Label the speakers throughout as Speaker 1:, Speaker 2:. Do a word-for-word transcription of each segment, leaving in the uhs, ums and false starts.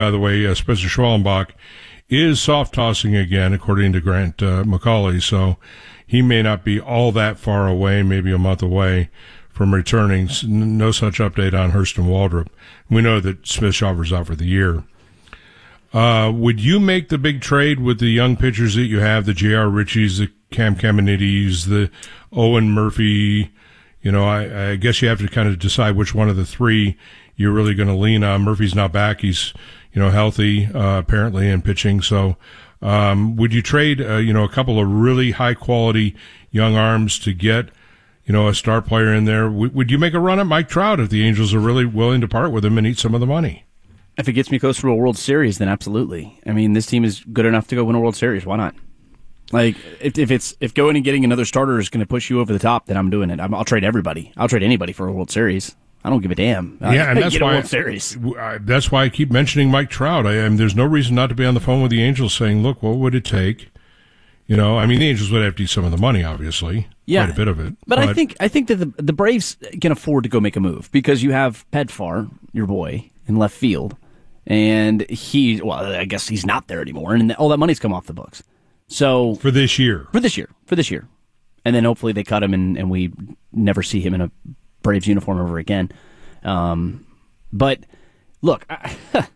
Speaker 1: by the way, uh, Spencer Schwellenbach is soft tossing again, according to Grant uh, McCauley. So he may not be all that far away, maybe a month away from returning. No such update on Hurston Waldrop. We know that Smith Shawver's out for the year. Uh, would you make the big trade with the young pitchers that you have, the J R. Richies, the Cam Caminiti's, the Owen Murphy? You know, I, I guess you have to kind of decide which one of the three you're really going to lean on. Murphy's not back. He's, you know, healthy, uh, apparently, and pitching. So, um, would you trade, uh, you know, a couple of really high quality young arms to get, you know, a star player in there? W- would you make a run at Mike Trout if the Angels are really willing to part with him and eat some of the money?
Speaker 2: If it gets me closer to a World Series, then absolutely. I mean, this team is good enough to go win a World Series. Why not? Like, if, if it's if going and getting another starter is going to push you over the top, then I'm doing it. I'm, I'll trade everybody. I'll trade anybody for a World Series. I don't give a damn.
Speaker 1: Yeah, and that's
Speaker 2: get a
Speaker 1: why
Speaker 2: World Series.
Speaker 1: I, that's why I keep mentioning Mike Trout. I, I mean, there's no reason not to be on the phone with the Angels saying, "Look, what would it take?" You know, I mean, the Angels would have to eat some of the money, obviously.
Speaker 2: Yeah,
Speaker 1: quite a bit of it.
Speaker 2: But, but I think I think that the the Braves can afford to go make a move because you have Pedfar, your boy, in left field, and he. Well, I guess he's not there anymore, and all that money's come off the books. So
Speaker 1: for this year,
Speaker 2: for this year, for this year, and then hopefully they cut him and, and we never see him in a Braves uniform ever again. Um, but look, I,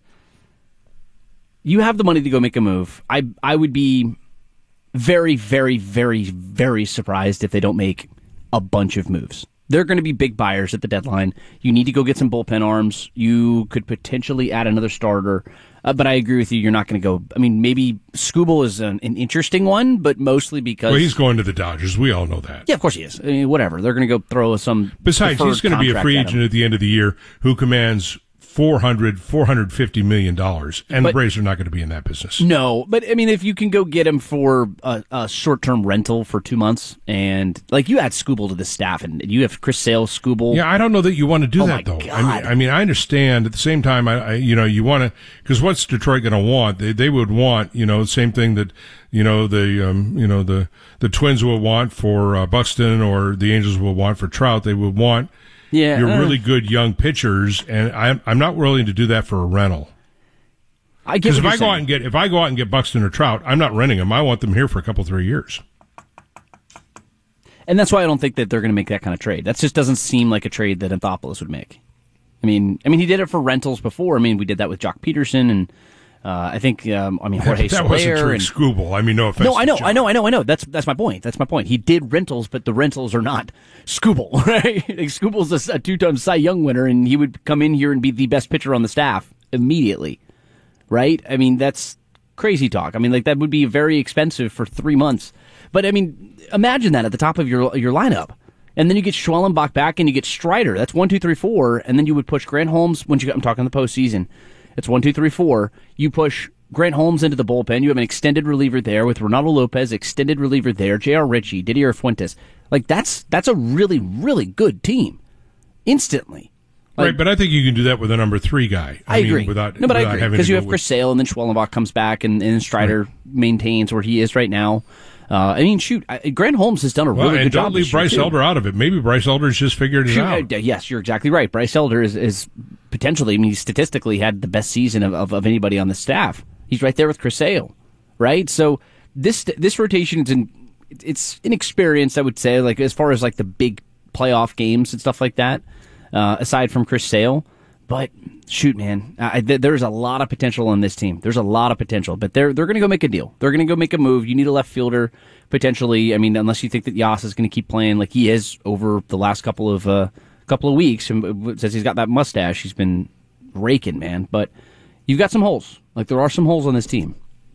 Speaker 2: you have the money to go make a move. I I would be very, very, very, very surprised if they don't make a bunch of moves. They're going to be big buyers at the deadline. You need to go get some bullpen arms. You could potentially add another starter. Uh, but I agree with you. You're not going to go. I mean, maybe Skubal is an, an interesting one, but mostly because.
Speaker 1: Well, he's going to the Dodgers. We all know that.
Speaker 2: Yeah, of course he is. I mean, whatever. They're going to go throw some.
Speaker 1: Besides, he's going to be a free agent at the end of the year who commands four hundred, four hundred fifty million dollars, and but, the Braves are not going to be in that business.
Speaker 2: No, but I mean, if you can go get him for a, a short-term rental for two months, and like you add Skubal to the staff, and you have Chris Sale, Skubal.
Speaker 1: Yeah, I don't know that you want to do
Speaker 2: oh
Speaker 1: that though.
Speaker 2: God.
Speaker 1: I mean, I mean, I understand. At the same time, I, I you know, you want to because what's Detroit going to want? They they would want, you know, the same thing that you know the um, you know the the Twins will want for uh, Buxton, or the Angels will want for Trout. They would want.
Speaker 2: Yeah,
Speaker 1: you're
Speaker 2: uh,
Speaker 1: really good young pitchers, and I'm I'm not willing to do that for a rental.
Speaker 2: I get
Speaker 1: because if I go
Speaker 2: saying.
Speaker 1: out and get if I go out and get Buxton or Trout, I'm not renting them. I want them here for a couple three years.
Speaker 2: And that's why I don't think that they're going to make that kind of trade. That just doesn't seem like a trade that Anthopoulos would make. I mean, I mean, he did it for rentals before. I mean, we did that with Jock Peterson and. Uh, I think, um, I mean, Jorge
Speaker 1: that
Speaker 2: Soler.
Speaker 1: wasn't true
Speaker 2: and
Speaker 1: Skubal. I mean, no offense.
Speaker 2: No, I know,
Speaker 1: to
Speaker 2: I know, I know, I know. That's that's my point. That's my point. He did rentals, but the rentals are not Skubal, right? Like, Skubal's a, a two-time Cy Young winner, and he would come in here and be the best pitcher on the staff immediately, right? I mean, that's crazy talk. I mean, like that would be very expensive for three months. But I mean, imagine that at the top of your your lineup. And then you get Schwellenbach back, and you get Strider. That's one, two, three, four. And then you would push Grant Holmes. Once you, I'm talking the postseason. It's one, two, three, four. You push Grant Holmes into the bullpen. You have an extended reliever there with Ronaldo Lopez, extended reliever there, J R. Ritchie, Didier Fuentes. Like, that's that's a really, really good team. Instantly. Like,
Speaker 1: right, but I think you can do that with a number three guy. I,
Speaker 2: I
Speaker 1: mean,
Speaker 2: agree.
Speaker 1: Without,
Speaker 2: no, but
Speaker 1: without
Speaker 2: I agree.
Speaker 1: having
Speaker 2: Because
Speaker 1: to
Speaker 2: you
Speaker 1: go
Speaker 2: have
Speaker 1: with,
Speaker 2: Chris Sale, and then Schwellenbach comes back, and, and Strider right. maintains where he is right now. Uh, I mean, shoot, I, Grant Holmes has done a
Speaker 1: well,
Speaker 2: really
Speaker 1: and
Speaker 2: good job.
Speaker 1: Don't leave Bryce
Speaker 2: too.
Speaker 1: Elder out of it. Maybe Bryce Elder's just figured it
Speaker 2: shoot,
Speaker 1: out.
Speaker 2: Uh, yes, you're exactly right. Bryce Elder is, is potentially, I mean, he statistically had the best season of, of, of anybody on the staff. He's right there with Chris Sale, right? So this this rotation is in, it's inexperienced, I would say, like as far as like the big playoff games and stuff like that, uh, aside from Chris Sale. But shoot, man, I, th- there's a lot of potential on this team. There's a lot of potential, but they're they're going to go make a deal. They're going to go make a move. You need a left fielder potentially. I mean, unless you think that Yas is going to keep playing like he is over the last couple of uh, couple of weeks, and since he's got that mustache, he's been raking, man. But you've got some holes. Like there are some holes on this team.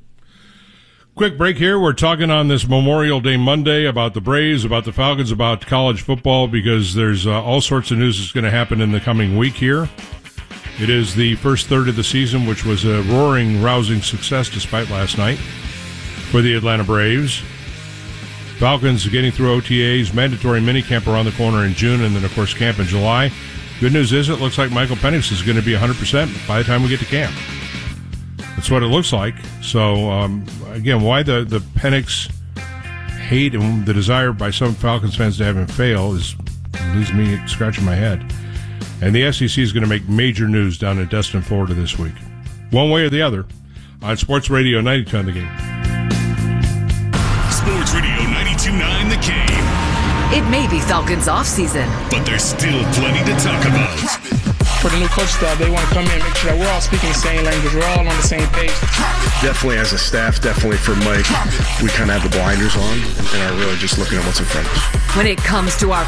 Speaker 1: Quick break here. We're talking on this Memorial Day Monday about the Braves, about the Falcons, about college football, because there's uh, all sorts of news that's going to happen in the coming week here. It is the first third of the season, which was a roaring, rousing success despite last night for the Atlanta Braves. Falcons getting through O T As, mandatory minicamp around the corner in June, and then, of course, camp in July. Good news is it looks like Michael Penix is going to be one hundred percent by the time we get to camp. That's what it looks like. So, um, again, why the, the Penix hate and the desire by some Falcons fans to have him fail is leaves me scratching my head. And the S E C is going to make major news down in Destin, Florida this week. one way or the other on Sports Radio ninety-two point nine The Game.
Speaker 3: Sports Radio ninety-two point nine The Game.
Speaker 4: It may be Falcons off-season,
Speaker 3: but there's still plenty to talk about.
Speaker 5: For the new coach staff, they want to come in and make sure that we're all speaking the same language. We're all on the same page.
Speaker 6: Definitely as a staff, definitely for Mike, we kind of have the blinders on and are really just looking at what's in front of us.
Speaker 4: When it comes to our